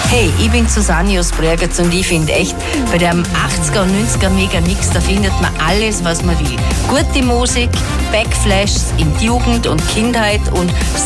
Hey, ich bin Susanne Josbergertz und ich finde echt, bei dem 80er und 90er Mega-Mix, da findet man alles, was man will. Gute Musik, Backflashes in die Jugend und Kindheit und